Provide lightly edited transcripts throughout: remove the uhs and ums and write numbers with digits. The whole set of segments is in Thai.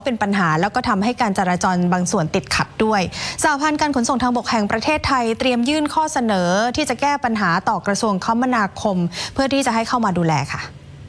เป็นปัญหาแล้วก็ทำให้การจราจรบางส่วนติดขัดด้วยสหพันธ์การขนส่งทางบกแห่งประเทศไทยเตรียมยื่นข้อเสนอที่จะแก้ปัญหาต่อกระทรวงคมนาคมเพื่อที่จะให้เข้ามาดูแลค่ะ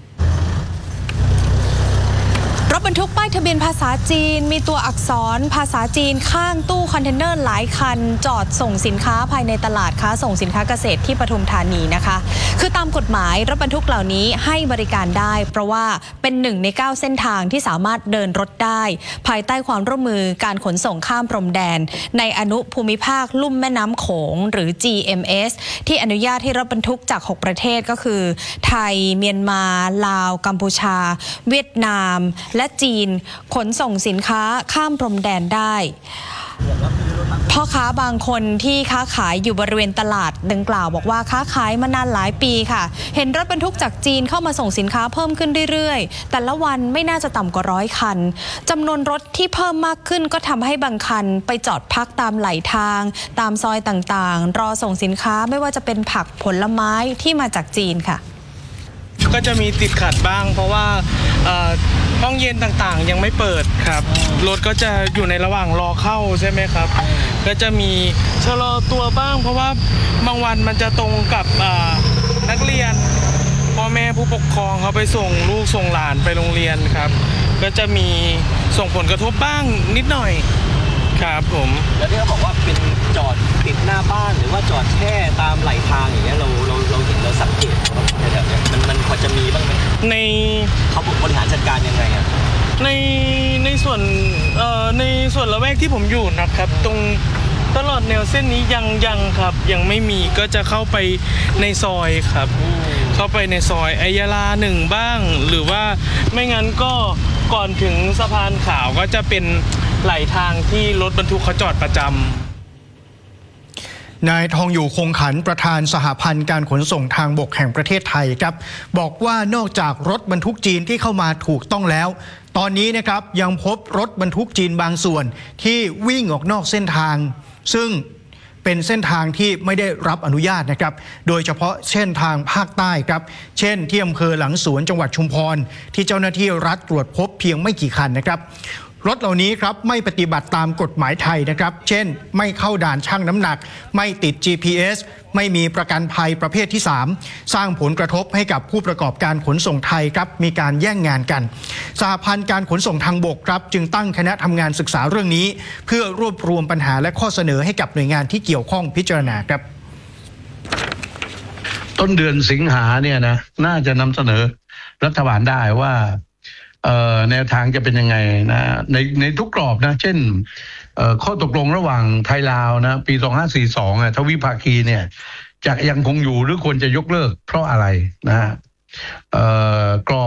รถบรรทุกป้ายทะเบียนภาษาจีนมีตัวอักษรภาษาจีนข้างตู้คอนเทนเนอร์หลายคันจอดส่งสินค้าภายในตลาดค้าส่งสินค้าเกษตรที่ปทุมธานีนะคะคือตามกฎหมายรถบรรทุกเหล่านี้ให้บริการได้เพราะว่าเป็น1 ใน 9เส้นทางที่สามารถเดินรถได้ภายใต้ความร่วมมือการขนส่งข้ามพรมแดนในอนุภูมิภาคลุ่มแม่น้ำโขงหรือ GMS ที่อนุญาตให้รถบรรทุกจาก6ประเทศก็คือไทยเมียนมาลาวกัมพูชาเวียดนามและจีนขนส่งสินค้าข้ามพรมแดนได้พ่อค้าบางคนที่ค้าขายอยู่บริเวณตลาดดังกล่าวบอกว่าค้าขายมานานหลายปีค่ะเห็นรถบรรทุกจากจีนเข้ามาส่งสินค้าเพิ่มขึ้นเรื่อยๆแต่ละวันไม่น่าจะต่ำกว่า100 คันจำนวนรถที่เพิ่มมากขึ้นก็ทำให้บางคันไปจอดพักตามไหลทางตามซอยต่างๆรอส่งสินค้าไม่ว่าจะเป็นผักผลไม้ที่มาจากจีนค่ะก็จะมีติดขัดบ้างเพราะว่าห้องเย็นต่างๆยังไม่เปิดครับรถก็จะอยู่ในระหว่างรอเข้าใช่ไหมครับก็จะมีชะลอตัวบ้างเพราะว่าบางวันมันจะตรงกับนักเรียนพ่อแม่ผู้ปกครองเขาไปส่งลูกส่งหลานไปโรงเรียนครับก็จะมีส่งผลกระทบบ้างนิดหน่อยครับผมแล้วที่เขาบอกว่าเป็นจอดติดหน้าบ้านหรือว่าจอดแค่ตามไหลทางอย่างเงี้ยเราเห็นเราสังเกตแถวๆนี้มันพอจะมีบ้างไหมในเขาบริหารจัดการยังไงอ่ะในส่วนละแวกที่ผมอยู่นะครับตรงตลอดแนวเส้นนี้ยังครับยังไม่มีก็จะเข้าไปในซอยครับเข้าไปในซอยอัยยาลา1บ้างหรือว่าไม่งั้นก็ก่อนถึงสะพานขาวก็จะเป็นไหลทางที่รถบรรทุกเขาจอดประจำนายทองอยู่คงขันประธานสหพันธ์การขนส่งทางบกแห่งประเทศไทยครับบอกว่านอกจากรถบรรทุกจีนที่เข้ามาถูกต้องแล้วตอนนี้นะครับยังพบรถบรรทุกจีนบางส่วนที่วิ่งออกนอกเส้นทางซึ่งเป็นเส้นทางที่ไม่ได้รับอนุญาตนะครับโดยเฉพาะเส้นทางภาคใต้ครับเช่นที่อำเภอหลังสวนจังหวัดชุมพรที่เจ้าหน้าที่รัฐตรวจพบเพียงไม่กี่คันนะครับรถเหล่านี้ครับไม่ปฏิบัติตามกฎหมายไทยนะครับเช่นไม่เข้าด่านชั่งน้ำหนักไม่ติด GPS ไม่มีประกันภัยประเภทที่3สร้างผลกระทบให้กับผู้ประกอบการขนส่งไทยครับมีการแย่งงานกันสหพันธ์การขนส่งทางบกครับจึงตั้งคณะทำงานศึกษาเรื่องนี้เพื่อรวบรวมปัญหาและข้อเสนอให้กับหน่วยงานที่เกี่ยวข้องพิจารณาครับต้นเดือนสิงหาเนี่ยนะน่าจะนำเสนอรัฐบาลได้ว่าแนวทางจะเป็นยังไงนะในทุกกรอบนะเช่นข้อตกลงระหว่างไทยลาวนะปี2542ทวิภาคีเนี่ยจะยังคงอยู่หรือควรจะยกเลิกเพราะอะไรนะกรอบ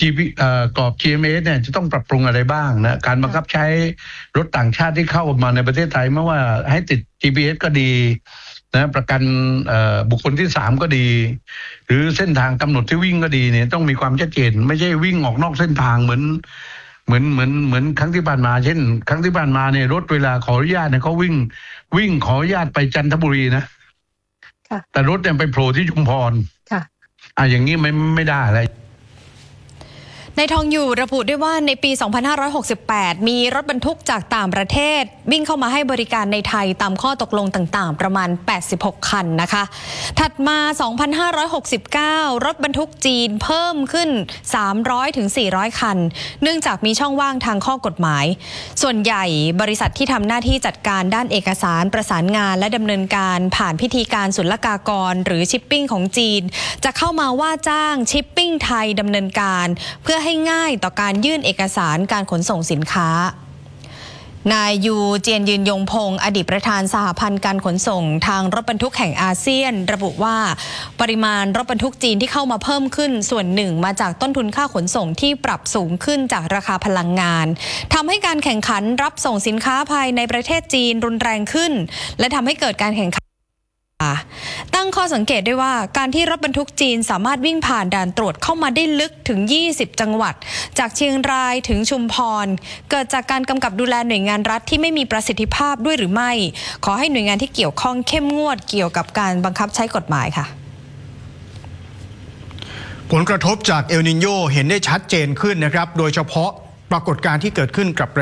GMS เนี่ยจะต้องปรับปรุงอะไรบ้างนะการบังคับใช้รถต่างชาติที่เข้ามาในประเทศไทยไม่ว่าให้ติด GPS ก็ดีนะประกันบุคคลที่3ก็ดีหรือเส้นทางกำหนดที่วิ่งก็ดีเนี่ยต้องมีความชัดเจนไม่ใช่วิ่งออกนอกเส้นทางเหมือนครั้งที่ผ่านมาเช่นครั้งที่ผ่านมาเนี่ยรถเวลาขออนุญาตเนี่ยเขาวิ่งขออนุญาตไปจันทบุรีนะแต่รถเนี่ยไปโผล่ที่ชุมพรอย่างนี้ไม่ได้อะไรนายทองอยู่ระบุด้วยว่าในปี 2568 มีรถบรรทุกจากต่างประเทศวิ่งเข้ามาให้บริการในไทยตามข้อตกลงต่างๆประมาณ86 คันนะคะถัดมา 2569 รถบรรทุกจีนเพิ่มขึ้น 300-400 คันเนื่องจากมีช่องว่างทางข้อกฎหมายส่วนใหญ่บริษัทที่ทำหน้าที่จัดการด้านเอกสารประสานงานและดำเนินการผ่านพิธีการศุลกากรหรือชิปปิ้งของจีนจะเข้ามาว่าจ้างชิปปิ้งไทยดำเนินการเพื่อให้ง่ายต่อการยื่นเอกสารการขนส่งสินค้านายยูเจียนยืนยงพงศ์อดีตประธานสหพันธ์การขนส่งทางรถบรรทุกแห่งอาเซียนระบุว่าปริมาณรถบรรทุกจีนที่เข้ามาเพิ่มขึ้นส่วนหนึ่งมาจากต้นทุนค่าขนส่งที่ปรับสูงขึ้นจากราคาพลังงานทำให้การแข่งขันรับส่งสินค้าภายในประเทศจีนรุนแรงขึ้นและทำให้เกิดการแข่งขันตั้งข้อสังเกตได้ว่าการที่รถบรรทุกจีนสามารถวิ่งผ่านด่านตรวจเข้ามาได้ลึกถึง20จังหวัดจากเชียงรายถึงชุมพรเกิดจากการกำกับดูแลหน่วยงานรัฐที่ไม่มีประสิทธิภาพด้วยหรือไม่ขอให้หน่วยงานที่เกี่ยวข้องเข้มงวดเกี่ยวกับการบังคับใช้กฎหมายค่ะผลกระทบจากเอลนิโญเห็นได้ชัดเจนขึ้นนะครับโดยเฉพาะปรากฏการณ์ที่เกิดขึ้นกับ